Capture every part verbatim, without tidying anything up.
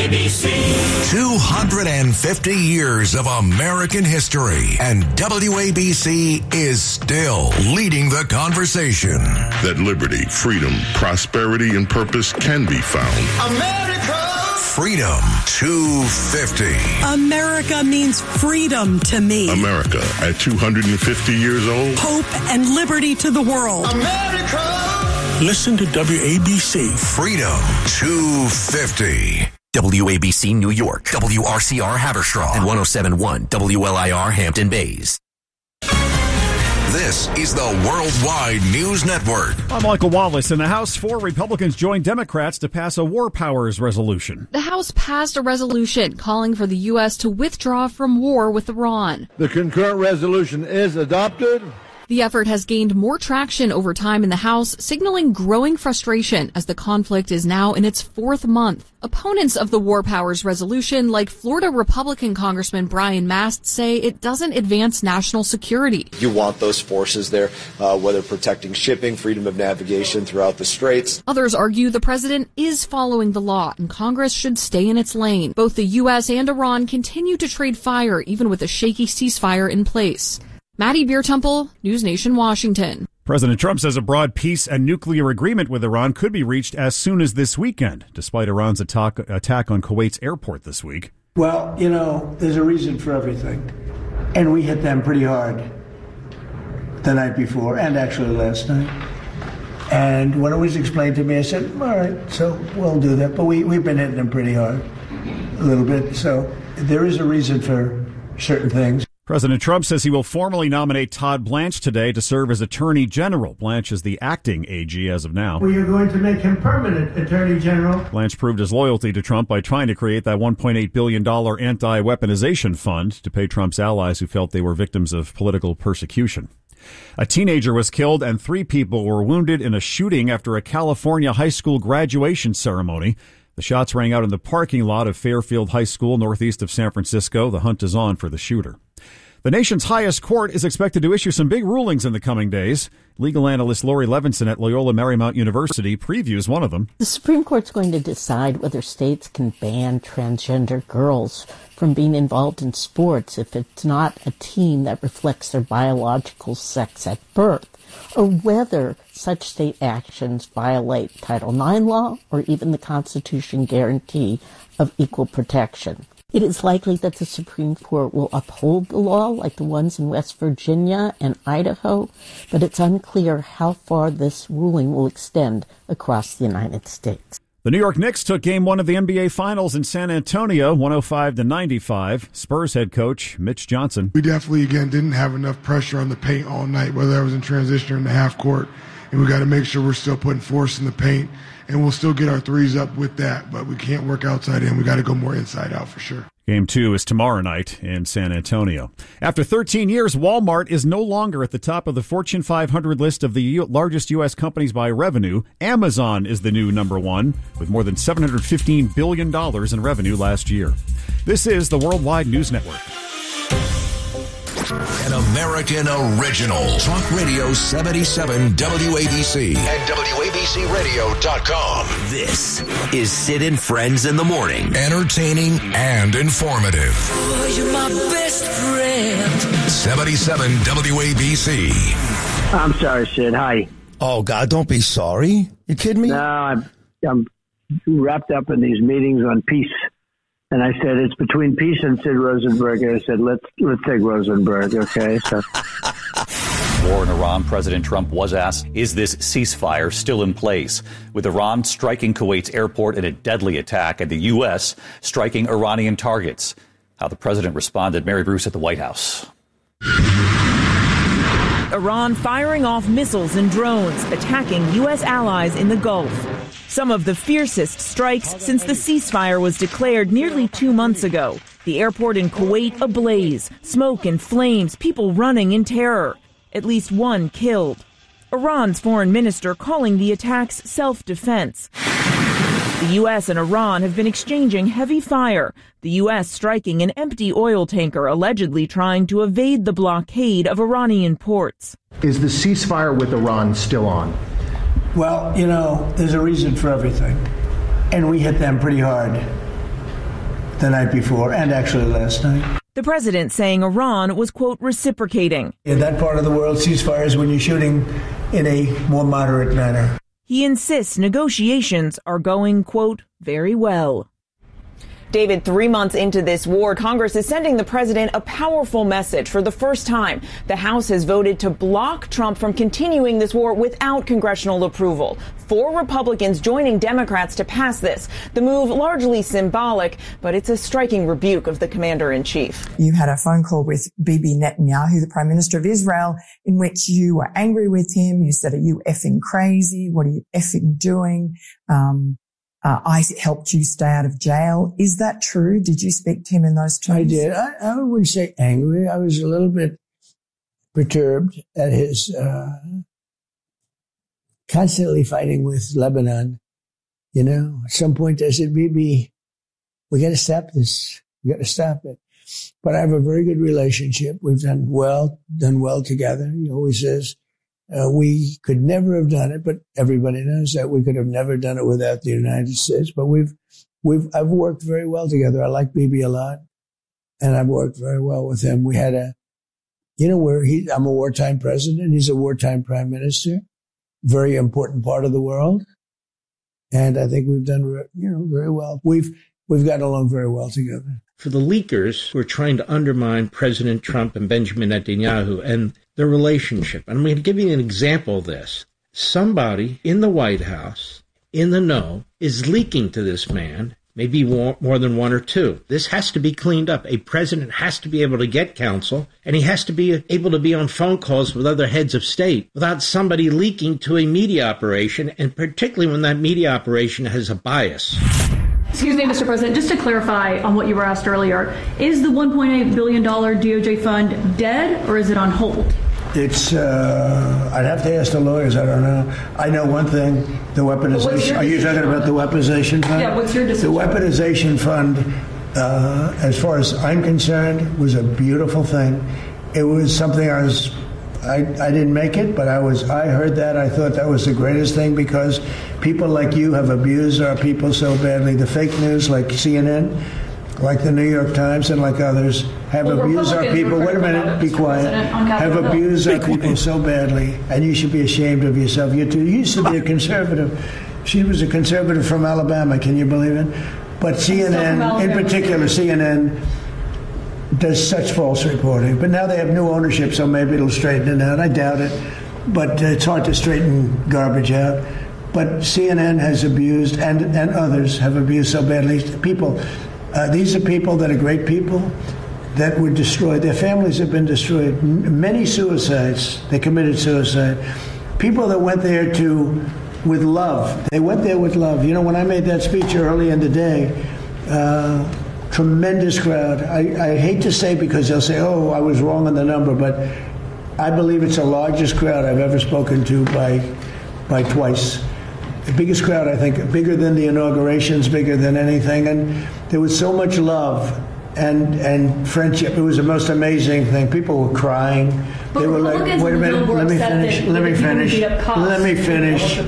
B C. two hundred fifty years of American history, and W A B C is still leading the conversation. That liberty, freedom, prosperity, and purpose can be found. America! Freedom two fifty. America means freedom to me. America at two hundred fifty years old. Hope and liberty to the world. America! Listen to W A B C. Freedom two fifty. W A B C New York, W R C R Haverstraw, and one oh seven point one W L I R Hampton Bays. This is the Worldwide News Network. I'm Michael Wallace. In the House, four Republicans joined Democrats to pass a war powers resolution. The House passed a resolution calling for the U S to withdraw from war with Iran. The concurrent resolution is adopted. The effort has gained more traction over time in the House, signaling growing frustration as the conflict is now in its fourth month. Opponents of the War Powers Resolution, like Florida Republican Congressman Brian Mast, say it doesn't advance national security. You want those forces there, uh, whether protecting shipping, freedom of navigation throughout the straits. Others argue the president is following the law and Congress should stay in its lane. Both the U S and Iran continue to trade fire, even with a shaky ceasefire in place. Maddie Biertemple, News Nation, Washington. President Trump says a broad peace and nuclear agreement with Iran could be reached as soon as this weekend, despite Iran's attack, attack on Kuwait's airport this week. Well, you know, there's a reason for everything. And we hit them pretty hard the night before and actually last night. And when it was explained to me, I said, all right, so we'll do that. But we, we've been hitting them pretty hard, a little bit. So there is a reason for certain things. President Trump says he will formally nominate Todd Blanche today to serve as Attorney General. Blanche is the acting A G as of now. We are going to make him permanent Attorney General. Blanche proved his loyalty to Trump by trying to create that one point eight billion dollars anti-weaponization fund to pay Trump's allies who felt they were victims of political persecution. A teenager was killed and three people were wounded in a shooting after a California high school graduation ceremony. The shots rang out in the parking lot of Fairfield High School, northeast of San Francisco. The hunt is on for the shooter. The nation's highest court is expected to issue some big rulings in the coming days. Legal analyst Lori Levinson at Loyola Marymount University previews one of them. The Supreme Court's going to decide whether states can ban transgender girls from being involved in sports if it's not a team that reflects their biological sex at birth, or whether such state actions violate Title nine law or even the Constitution guarantee of equal protection. It is likely that the Supreme Court will uphold the law like the ones in West Virginia and Idaho, but it's unclear how far this ruling will extend across the United States. The New York Knicks took game one of the N B A Finals in San Antonio, one oh five to ninety-five. Spurs head coach Mitch Johnson. We definitely, again, didn't have enough pressure on the paint all night, whether that was in transition or in the half court. And we got to make sure we're still putting force in the paint. And we'll still get our threes up with that, but we can't work outside in. We got to go more inside out for sure. Game two is tomorrow night in San Antonio. After thirteen years, Walmart is no longer at the top of the Fortune five hundred list of the U- largest U S companies by revenue. Amazon is the new number one, with more than seven hundred fifteen billion dollars in revenue last year. This is the Worldwide News Network. An American original. Talk Radio seventy-seven W A B C and W A B C radio dot com. This is Sid and Friends in the Morning. Entertaining and informative. Oh, you're my best friend. seventy-seven W A B C. I'm sorry, Sid. Hi. Oh, God, don't be sorry. You kidding me? No, I'm, I'm wrapped up in these meetings on peace. And I said, it's between peace and Sid Rosenberg. And I said, let's let's take Rosenberg, okay? So. War in Iran, President Trump was asked, is this ceasefire still in place? With Iran striking Kuwait's airport in a deadly attack and the U S striking Iranian targets. How the president responded, Mary Bruce at the White House. Iran firing off missiles and drones, attacking U S allies in the Gulf. Some of the fiercest strikes since the ceasefire was declared nearly two months ago. The airport in Kuwait ablaze, smoke and flames, people running in terror. At least one killed. Iran's foreign minister calling the attacks self-defense. The U S and Iran have been exchanging heavy fire, the U S striking an empty oil tanker allegedly trying to evade the blockade of Iranian ports. Is the ceasefire with Iran still on? Well, you know, there's a reason for everything. And we hit them pretty hard the night before and actually last night. The president saying Iran was, quote, reciprocating. In that part of the world, ceasefires when you're shooting in a more moderate manner. He insists negotiations are going, quote, very well. David, three months into this war, Congress is sending the president a powerful message. For the first time, the House has voted to block Trump from continuing this war without congressional approval. Four Republicans joining Democrats to pass this. The move largely symbolic, but it's a striking rebuke of the commander-in-chief. You had a phone call with Bibi Netanyahu, the Prime Minister of Israel, in which you were angry with him. You said, are you effing crazy? What are you effing doing? Um, Uh, I helped you stay out of jail. Is that true? Did you speak to him in those terms? I did. I, I wouldn't say angry. I was a little bit perturbed at his uh, constantly fighting with Lebanon. You know, at some point I said, Bibi, we got to stop this. We got to stop it. But I have a very good relationship. We've done well, done well together. He always says, Uh, we could never have done it, but everybody knows that we could have never done it without the United States. But we've, we've, I've worked very well together. I like Bibi a lot, and I've worked very well with him. We had a, you know, where he, I'm a wartime president. He's a wartime prime minister, very important part of the world. And I think we've done, you know, very well. We've, we've gotten along very well together. For the leakers who are trying to undermine President Trump and Benjamin Netanyahu and their relationship, and I'm going to give you an example of this. Somebody in the White House, in the know, is leaking to this man, maybe more than one or two. This has to be cleaned up. A president has to be able to get counsel, and he has to be able to be on phone calls with other heads of state without somebody leaking to a media operation, and particularly when that media operation has a bias. Excuse me, Mister President, just to clarify on what you were asked earlier, is the one point eight billion dollars D O J fund dead or is it on hold? It's, uh, I'd have to ask the lawyers. I don't know. I know one thing, the weaponization. Are you talking about the weaponization fund? Yeah, what's your decision? The weaponization fund, uh, as far as I'm concerned, was a beautiful thing. It was something I was, I, I didn't make it, but I was, I heard that. I thought that was the greatest thing because people like you have abused our people so badly. The fake news like C N N, like the New York Times and like others have well, abused our people. Wait a minute, be quiet. Have abused our people so badly, and you should be ashamed of yourself. You too. You used to be a conservative. She was a conservative from Alabama. Can you believe it? But C N N, in particular, C N N does such false reporting. But now they have new ownership, so maybe it'll straighten it out. I doubt it, but it's hard to straighten garbage out. But C N N has abused, and and others have abused so badly. People. Uh, these are people that are great people that were destroyed. Their families have been destroyed. M- many suicides. They committed suicide. People that went there to, with love. They went there with love. You know, when I made that speech early in the day, uh, tremendous crowd. I, I hate to say because they'll say, oh, I was wrong on the number, but I believe it's the largest crowd I've ever spoken to by, by twice. The biggest crowd, I think, bigger than the inaugurations, bigger than anything. And there was so much love and and friendship. It was the most amazing thing. People were crying. But they were like, wait a minute, let me finish, let me finish, let me finish.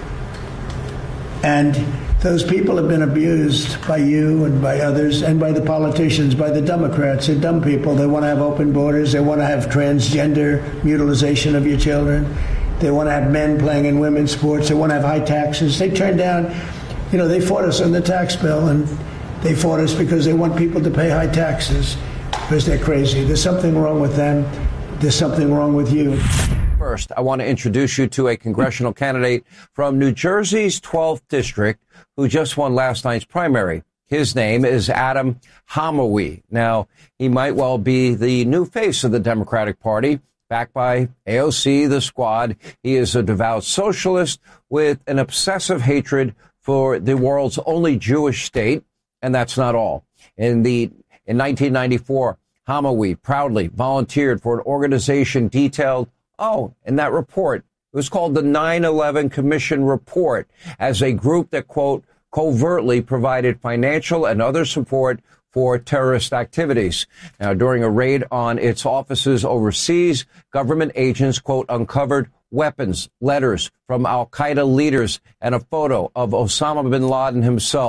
And those people have been abused by you and by others and by the politicians, by the Democrats. They're dumb people. They want to have open borders. They want to have transgender mutilization of your children. They want to have men playing in women's sports. They want to have high taxes. They turned down, you know, they fought us on the tax bill, and they fought us because they want people to pay high taxes because they're crazy. There's something wrong with them. There's something wrong with you. First, I want to introduce you to a congressional candidate from New Jersey's twelfth District who just won last night's primary. His name is Adam Hamawi. Now, he might well be the new face of the Democratic Party. Backed by A O C, the Squad, he is a devout socialist with an obsessive hatred for the world's only Jewish state, and that's not all. In the in nineteen ninety-four, Hamawi proudly volunteered for an organization detailed, oh, in that report, it was called the nine eleven Commission Report, as a group that, quote, covertly provided financial and other support for terrorist activities. Now, during a raid on its offices overseas, government agents, quote, uncovered weapons, letters from al-Qaeda leaders, and a photo of Osama bin Laden himself.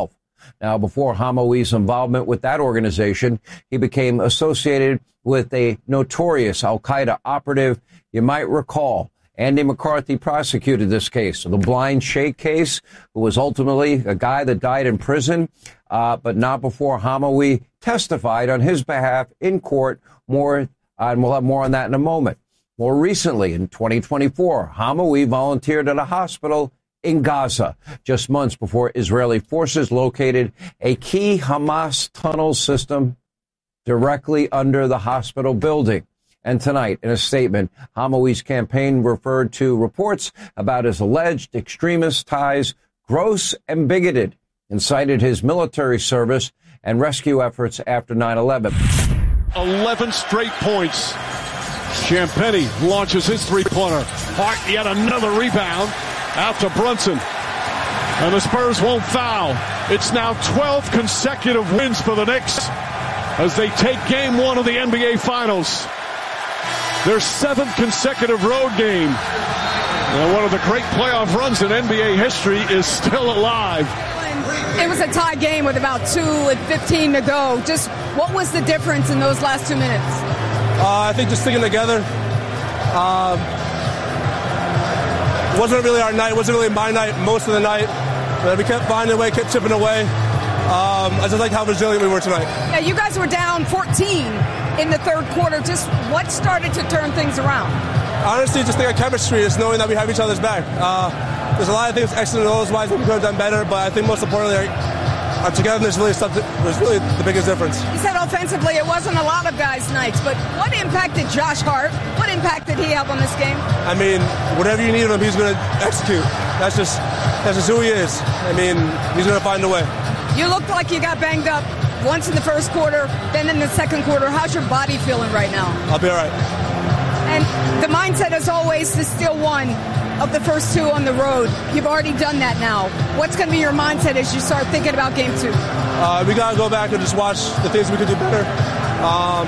Now, before Hamoui's involvement with that organization, he became associated with a notorious al-Qaeda operative. You might recall Andy McCarthy prosecuted this case, the Blind Sheikh case, who was ultimately a guy that died in prison, uh, but not before Hamaoui testified on his behalf in court. More, uh, and we'll have more on that in a moment. More recently, in twenty twenty-four, Hamaoui volunteered at a hospital in Gaza just months before Israeli forces located a key Hamas tunnel system directly under the hospital building. And tonight, in a statement, Hamoui's campaign referred to reports about his alleged extremist ties gross and bigoted, and cited his military service and rescue efforts after nine eleven. eleven straight points. Champagny launches his three-pointer. Hart yet another rebound out to Brunson. And the Spurs won't foul. It's now twelve consecutive wins for the Knicks as they take game one of the N B A Finals. Their seventh consecutive road game. And one of the great playoff runs in N B A history is still alive. It was a tie game with about two and fifteen to go. Just what was the difference in those last two minutes? Uh, I think just sticking together. Um, wasn't really our night. Wasn't really my night most of the night. But we kept finding a way, kept chipping away. Um, I just like how resilient we were tonight. Yeah, you guys were down fourteen in the third quarter. Just what started to turn things around? Honestly, just think of chemistry, just knowing that we have each other's back. Uh, there's a lot of things excellent and those wise that we could have done better, but I think most importantly, our, our togetherness really was really the biggest difference. You said offensively it wasn't a lot of guys' nights, but what impact did Josh Hart, what impact did he have on this game? I mean, whatever you need of him, he's going to execute. That's just that's just who he is. I mean, he's going to find a way. You looked like you got banged up once in the first quarter, then in the second quarter. How's your body feeling right now? I'll be all right. And the mindset is always to steal one of the first two on the road. You've already done that now. What's going to be your mindset as you start thinking about game two? Uh, we got to go back and just watch the things we could do better. Um,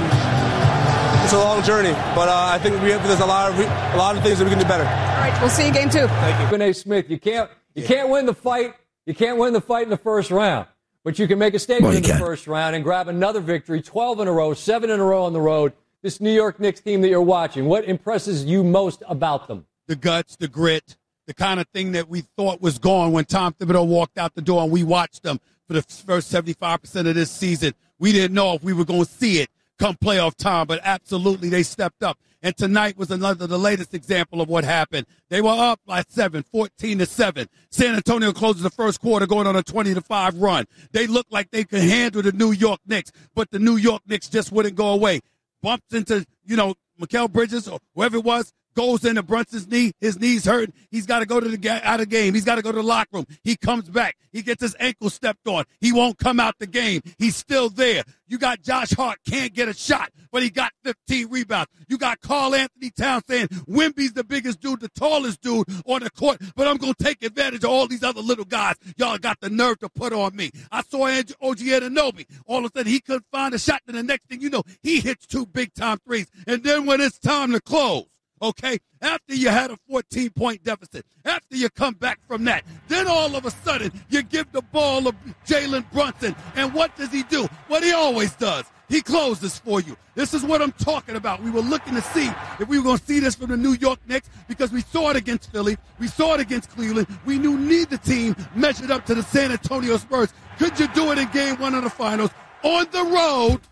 it's a long journey, but uh, I think we have, there's a lot of a lot of things that we can do better. All right, we'll see you game two. Thank you. Stephen A. Smith, you can't you can't win the fight. You can't win the fight in the first round, but you can make a statement well, in the can. first round and grab another victory, twelve in a row, seven in a row on the road. This New York Knicks team that you're watching, what impresses you most about them? The guts, the grit, the kind of thing that we thought was gone when Tom Thibodeau walked out the door and we watched them for the first seventy-five percent of this season. We didn't know if we were going to see it come playoff time, but absolutely they stepped up. And tonight was another, the latest example of what happened. They were up by seven, fourteen to seven. San Antonio closes the first quarter going on a twenty to five run. They looked like they could handle the New York Knicks, but the New York Knicks just wouldn't go away. Bumps into, you know, Mikal Bridges or whoever it was, goes into Brunson's knee. His knee's hurt. He's got to go to the ga- out of game. He's got to go to the locker room. He comes back. He gets his ankle stepped on. He won't come out the game. He's still there. You got Josh Hart, can't get a shot, but he got fifteen rebounds. You got Karl Anthony Towns saying Wemby's the biggest dude, the tallest dude on the court, but I'm going to take advantage of all these other little guys y'all got the nerve to put on me. I saw O G Anunoby. All of a sudden, he couldn't find a shot, and the next thing you know, he hits two big-time threes. And then when it's time to close, okay, after you had a fourteen-point deficit, after you come back from that, then all of a sudden you give the ball to Jalen Brunson, and what does he do? What he always does. He closes for you. This is what I'm talking about. We were looking to see if we were going to see this from the New York Knicks because we saw it against Philly. We saw it against Cleveland. We knew neither team measured up to the San Antonio Spurs. Could you do it in game one of the finals on the road